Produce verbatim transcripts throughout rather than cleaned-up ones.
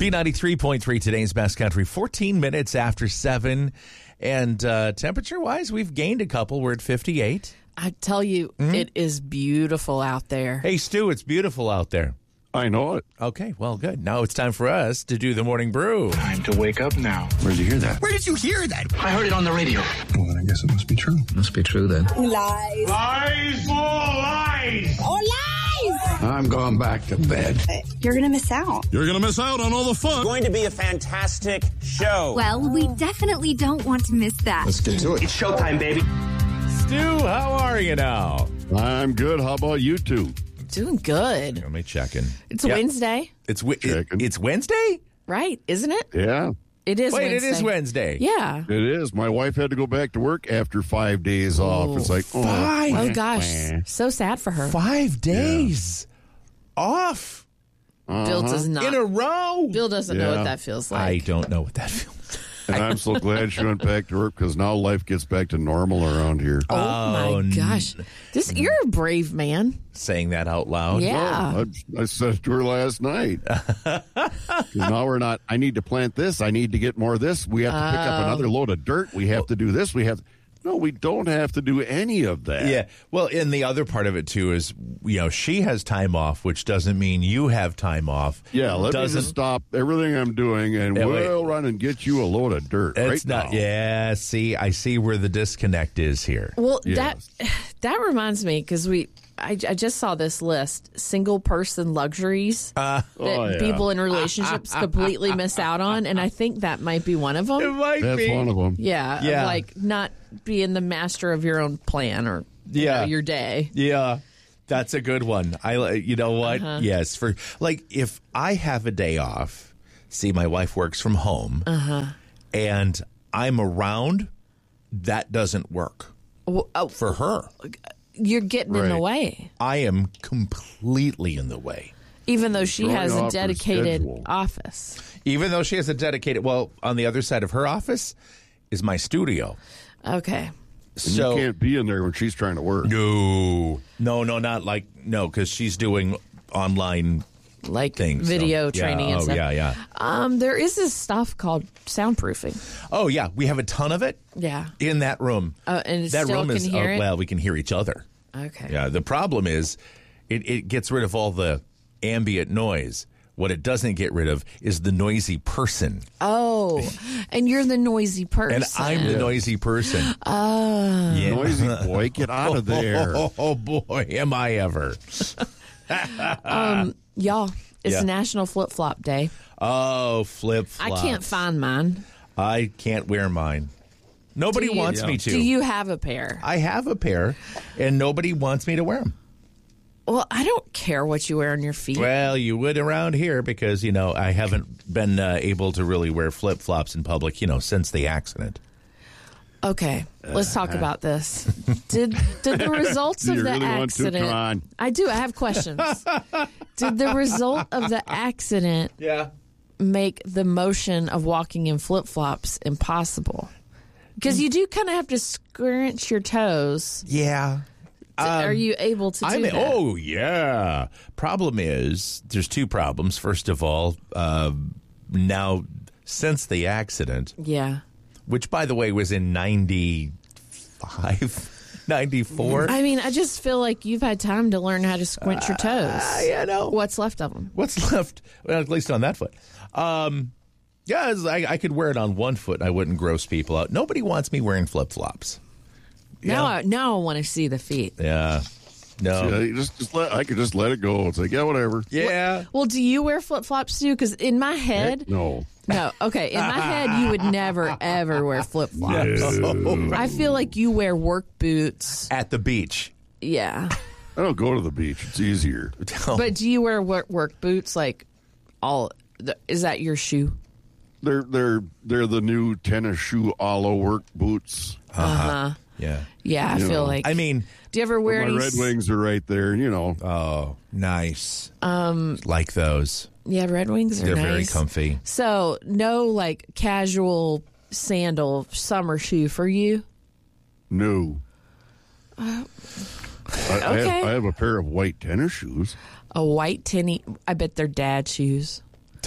B ninety-three point three, today's best country, fourteen minutes after seven. And uh, temperature-wise, we've gained a couple. We're at fifty-eight. I tell you, mm-hmm. It is beautiful out there. Hey, Stu, it's beautiful out there. I know it. Okay, well, good. Now it's time for us to do the morning brew. Time to wake up now. Where'd you hear that? Where did you hear that? I heard it on the radio. Well, then I guess it must be true. Must be true, then. Lies. Lies, more lies. Oh, lies! I'm going back to bed. You're going to miss out. You're going to miss out on all the fun. It's going to be a fantastic show. Well, we definitely don't want to miss that. Let's get to it. It's showtime, baby. Stu, how are you now? I'm good. How about you two? Doing good. Let me check in. It's yep. Wednesday. It's it, it's Wednesday? Right, isn't it? Yeah. It is Wait, Wednesday. it is Wednesday. Yeah. It is. My wife had to go back to work after five days off. Oh, it's like, oh. Five. Oh, gosh. So sad for her. Five days yeah. off. Uh-huh. Bill does not. In a row. Bill doesn't yeah. know what that feels like. I don't know what that feels like. And I'm so glad she went back to work because now life gets back to normal around here. Oh, Oh, my gosh. This You're a brave man. Saying that out loud. Yeah. Oh, I, I said it to her last night. 'Cause now we're not, I need to plant this. I need to get more of this. We have to pick up another load of dirt. We have to do this. We have No, we don't have to do any of that. Yeah. Well, and the other part of it, too, is, you know, she has time off, which doesn't mean you have time off. Yeah, let doesn't, me just stop everything I'm doing, and yeah, we'll run and get you a load of dirt It's right not. now. Yeah, see, I see where the disconnect is here. Well, Yes. that that reminds me, because we, I, I just saw this list, single person luxuries Uh, that oh, yeah. people in relationships completely miss out on, and I think that might be one of It them. might That's be. one of them. Yeah, Yeah. of like not being the master of your own plan or you Yeah. know, your day. Yeah, that's a good one. I, you know what? Uh-huh. Yes, for like if I have a day off. See, my wife works from home, Uh-huh. and I'm around. That doesn't work Well, oh, for her. you're getting in the Right. way, I am completely in the way. even though she Throwing has a off her dedicated schedule. office. Even though she has a dedicated, well, on the other side of her office is my studio. Okay. And So you can't be in there when she's trying to work. no, no, no, not like no, because she's doing online Like things, so- video yeah, training and oh, stuff. yeah, yeah. Um, there is this stuff called soundproofing. Oh yeah, we have a ton of it Yeah. in that room. Uh, and it that still room can is hear uh, it? well, we can hear each other. Okay. Yeah, the problem is it, it gets rid of all the ambient noise. What it doesn't get rid of is the noisy person. Oh, and you're the noisy person. And I'm the noisy person. Oh. Yeah. Noisy boy, get out of there. Oh, oh, boy, am I ever. um, y'all, it's Yeah. National Flip Flop Day. Oh, flip flop. I can't find mine. I can't wear mine. Nobody Do you- wants me to. Do you have a pair? I have a pair, and nobody wants me to wear them. Well, I don't care what you wear on your feet. Well, you would around here because, you know, I haven't been uh, able to really wear flip-flops in public, you know, since the accident. Okay, let's talk about this. Did did the results Do of you the really want to? accident? Come on. I do. I have questions. Did the result of the accident Yeah. make the motion of walking in flip flops impossible? Because you do kind of have to scrunch your toes. Yeah. To- Are you able to do I'm, that? Oh, yeah. Problem is, there's two problems. First of all, uh, now, since the accident, Yeah. which, by the way, was in ninety-five, ninety-four. I mean, I just feel like you've had time to learn how to squint your toes. Uh, yeah, no. What's left of them? What's left? Well, at least on that foot. Um, yeah, it's- I, I could wear it on one foot and I wouldn't gross people out. Nobody wants me wearing flip-flops. Now, I, now I want to see the feet. Yeah. No. Yeah, you just, just let, I could just let it go. It's like, yeah, whatever. Yeah. Well, do you wear flip flops too? Because in my head, Heck no. no. Okay, in my head, you would never ever wear flip flops. I feel like you wear work boots. At the beach. Yeah, I don't go to the beach. It's easier. but do you wear work, work boots? Like all? The, is that your shoe? They're they're they're the new tennis shoe Alo work boots. Uh huh. Yeah. Yeah, I You feel know. like. I mean, do you ever wear My any? Red Wings are right there. You know. oh, nice. Um, like those. Yeah, Red Wings are They're nice. very comfy. So no, like casual sandal summer shoe for you. No. Uh, I, I, okay. have, I have a pair of white tennis shoes. A white tinny. I bet they're dad shoes.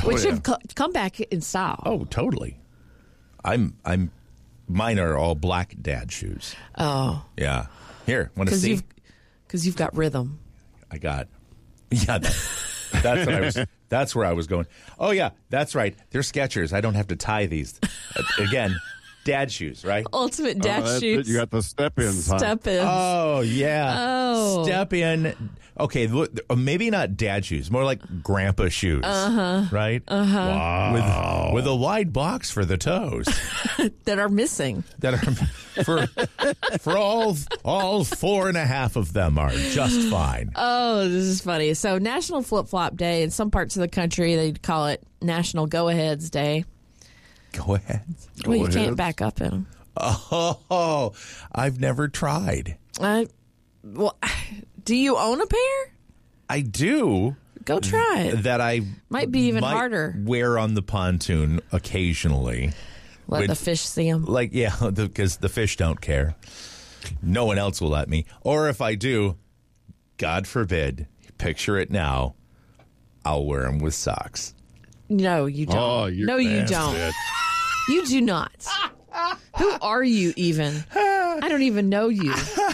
which Oh, yeah. have co- come back in style. Oh, totally. I'm I'm mine are all black dad shoes. Oh, Yeah. Here, want to because see? you've because you've got rhythm. I got. Yeah, that, that's what I was. That's where I was going. Oh yeah, that's right. They're Skechers. I don't have to tie these. Uh, again, dad shoes, right? Ultimate Oh, dad that's shoes. it. You got the step-ins, huh? Step ins. Oh yeah. Oh. Step in. Okay, look, maybe not dad shoes, more like grandpa shoes. Uh huh. Right. Uh huh. Wow. With with a wide box for the toes. that are missing. That are for for all all four and a half of them are just fine. Oh, this is funny. So, National Flip Flop Day. In some parts of the country, they call it National Go Aheads Day. Go ahead. Well, you ahead. can't back up in them. Oh, I've never tried. Uh, well, do you own a pair? I do. Go try it. That I Might be even might harder. Wear on the pontoon occasionally. Let With- the fish see them. Like, yeah, because the fish don't care. No one else will let me. Or if I do, God forbid, picture it now, I'll wear them with socks. No, you don't. Oh, you're no, you that's don't. it. You do not. Who are you even? I don't even know you.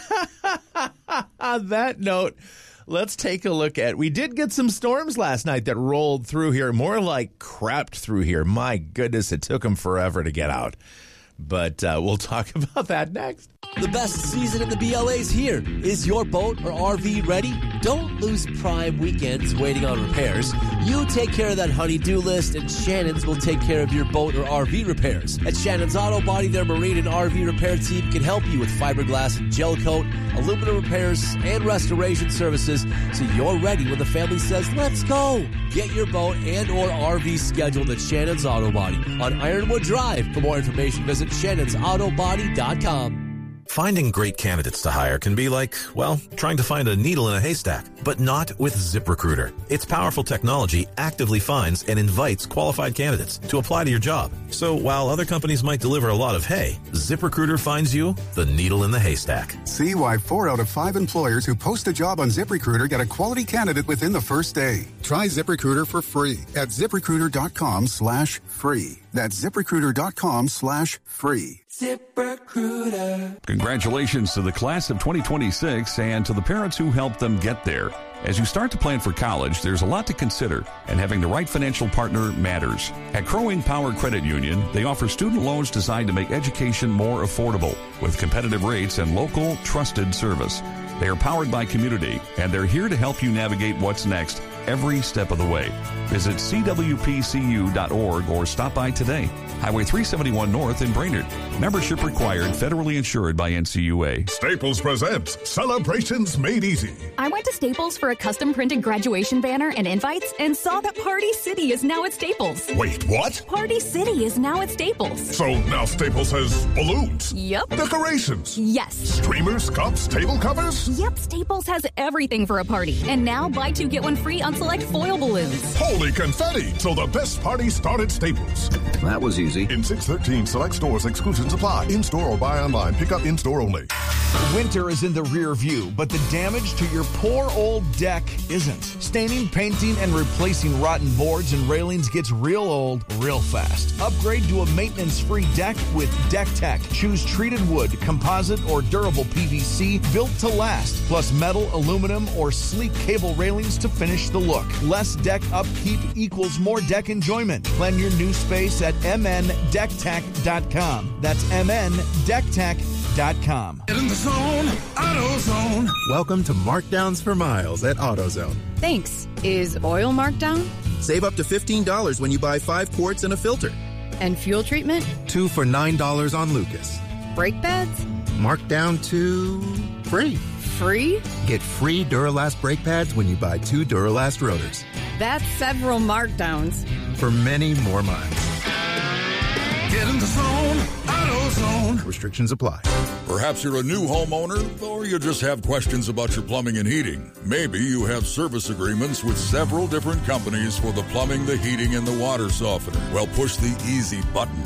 On that note, let's take a look at. We did get some storms last night that rolled through here, more like crapped through here. My goodness, it took them forever to get out. But uh, we'll talk about that next. The best season in the B L A's here. Is your boat or R V ready? Don't lose prime weekends waiting on repairs. You take care of that honey-do list, and Shannon's will take care of your boat or R V repairs. At Shannon's Auto Body, their marine and R V repair team can help you with fiberglass and gel coat, aluminum repairs, and restoration services, so you're ready when the family says, let's go. Get your boat and or R V scheduled at Shannon's Auto Body on Ironwood Drive. For more information, visit shannons auto body dot com. Finding great candidates to hire can be like, well, trying to find a needle in a haystack, but not with ZipRecruiter. Its powerful technology actively finds and invites qualified candidates to apply to your job. So while other companies might deliver a lot of hay, ZipRecruiter finds you the needle in the haystack. See why four out of five employers who post a job on ZipRecruiter get a quality candidate within the first day. Try ZipRecruiter for free at ZipRecruiter.com slash free. That's ZipRecruiter.com slash free. ZipRecruiter. Congratulations to the class of twenty twenty-six and to the parents who helped them get there. As you start to plan for college, there's a lot to consider, and having the right financial partner matters. At Crow Wing Power Credit Union, they offer student loans designed to make education more affordable, with competitive rates and local, trusted service. They are powered by community, and they're here to help you navigate what's next every step of the way. Visit c w p c u dot org or stop by today. Highway three seventy-one North in Brainerd. Membership required, federally insured by N C U A. Staples presents Celebrations Made Easy. I went to Staples for a custom printed graduation banner and invites and saw that Party City is now at Staples. Wait, what? Party City is now at Staples. So now Staples has balloons? Yep. Decorations? Yes. Streamers, cups, table covers? Yep, Staples has everything for a party. And now buy two, get one free on select foil balloons. Holy confetti! So the best party started at Staples. That was easy. In six thirteen select stores, exclusions apply. In-store or buy online. Pick up in-store only. Winter is in the rear view, but the damage to your poor old deck isn't. Staining, painting, and replacing rotten boards and railings gets real old real fast. Upgrade to a maintenance-free deck with Deck Tech. Choose treated wood, composite, or durable P V C built to last, plus metal, aluminum, or sleek cable railings to finish the look. Less deck upkeep equals more deck enjoyment. Plan your new space at m n deck tech dot com. That's m n deck tech dot com. Get in the zone, AutoZone. Welcome to Markdowns for Miles at AutoZone. Thanks. Is oil marked down? Save up to fifteen dollars when you buy five quarts and a filter. And fuel treatment? Two for nine dollars on Lucas. Brake pads? Marked down to free. Free? Get free Duralast brake pads when you buy two Duralast rotors. That's several markdowns. For many more miles. Get in the zone, AutoZone. Restrictions apply. Perhaps you're a new homeowner, or you just have questions about your plumbing and heating. Maybe you have service agreements with several different companies for the plumbing, the heating, and the water softener. Well, push the easy button.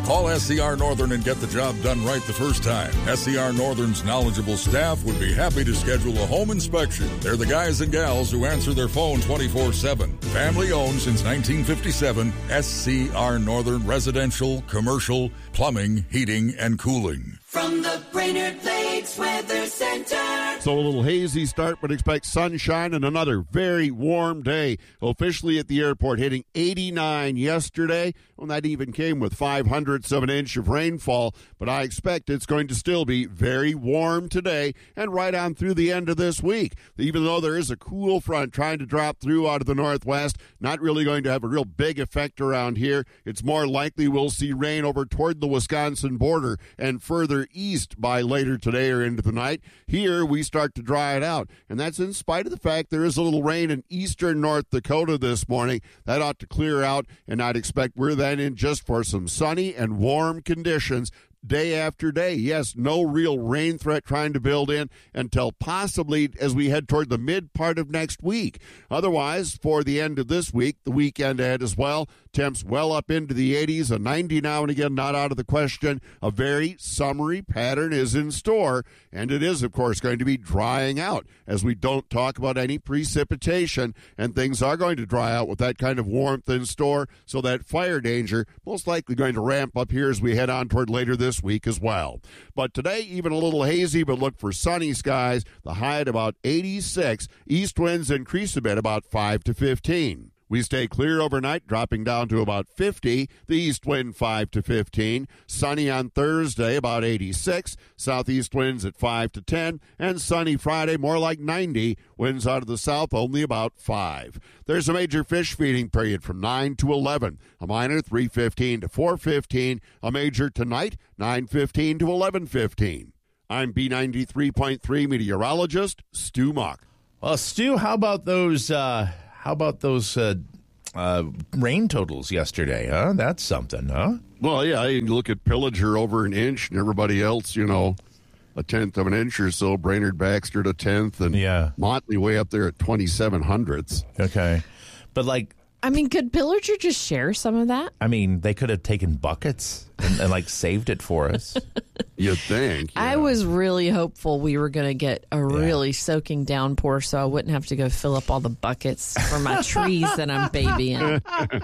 Call S C R Northern and get the job done right the first time. S C R Northern's knowledgeable staff would be happy to schedule a home inspection. They're the guys and gals who answer their phone twenty-four seven. Family owned since nineteen fifty-seven, S C R Northern Residential, Commercial, Plumbing, Heating, and Cooling. From the Brainerd Lakes Weather Center. So a little hazy start, but expect sunshine and another very warm day. Officially at the airport, hitting eighty-nine yesterday. Well, that even came with five hundredths of an inch of rainfall. But I expect it's going to still be very warm today and right on through the end of this week. Even though there is a cool front trying to drop through out of the northwest, not really going to have a real big effect around here. It's more likely we'll see rain over toward the Wisconsin border and further east by later today or into the night. Here we start to dry it out, and that's in spite of the fact there is a little rain in eastern North Dakota this morning. That ought to clear out, and I'd expect we're then in just for some sunny and warm conditions day after day. Yes, no real rain threat trying to build in until possibly as we head toward the mid part of next week. Otherwise, for the end of this week, the weekend ahead as well, temps well up into the eighties, a ninety now and again not out of the question. A very summery pattern is in store, and it is, of course, going to be drying out as we don't talk about any precipitation, and things are going to dry out with that kind of warmth in store, so that fire danger most likely going to ramp up here as we head on toward later this week as well. But today, even a little hazy, but look for sunny skies. The high at about eighty-six. East winds increase a bit, about five to fifteen. We stay clear overnight, dropping down to about fifty. The east wind five to fifteen. Sunny on Thursday, about eighty-six. Southeast winds at five to ten. And sunny Friday, more like ninety. Winds out of the south, only about five. There's a major fish feeding period from nine to eleven. A minor, three fifteen to four fifteen. A major tonight, nine fifteen to eleven fifteen. I'm B ninety-three point three meteorologist Stu Muck. Well, Stu, how about those... Uh... How about those uh, uh, rain totals yesterday, huh? That's something, huh? Well, yeah, you look at Pillager over an inch and everybody else, you know, a tenth of an inch or so. Brainerd Baxter at a tenth, and yeah. Motley way up there at twenty-seven hundredths. Okay. But, like... I mean, could Pillager just share some of that? I mean, they could have taken buckets and, and like, saved it for us. You'd think. Yeah. I was really hopeful we were going to get a really yeah. soaking downpour so I wouldn't have to go fill up all the buckets for my trees that I'm babying.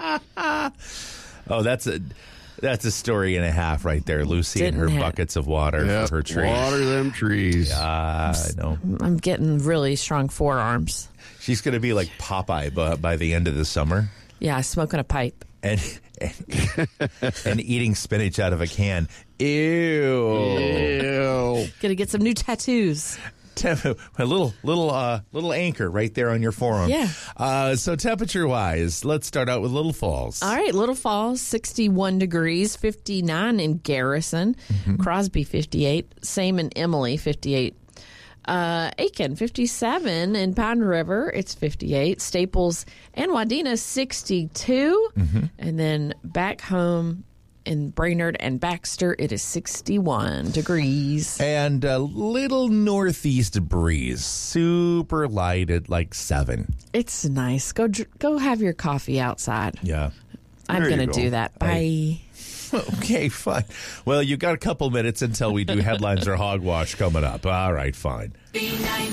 Oh, that's a... That's a story and a half right there. Lucy Didn't and her have, buckets of water yep, for her trees. Water them trees. Yeah, I know. I'm getting really strong forearms. She's going to be like Popeye by, by the end of the summer. Yeah, smoking a pipe. And, and, and eating spinach out of a can. Ew. Ew. Gonna get some new tattoos. A little little uh, little anchor right there on your forearm. Yeah. Uh, so temperature-wise, let's start out with Little Falls. All right, Little Falls, sixty-one degrees, fifty-nine in Garrison. Mm-hmm. Crosby, fifty-eight. Same in Emily, fifty-eight. Uh, Aiken, fifty-seven. In Powder River, it's fifty-eight. Staples and Wadena, sixty-two. Mm-hmm. And then back home in Brainerd and Baxter, it is sixty-one degrees. And a little northeast breeze, super light at like seven. It's nice. Go go have your coffee outside. Yeah. I'm going to go. do that. Bye. Hey. Okay, fine. Well, you've got a couple minutes until we do headlines or hogwash coming up. All right, fine.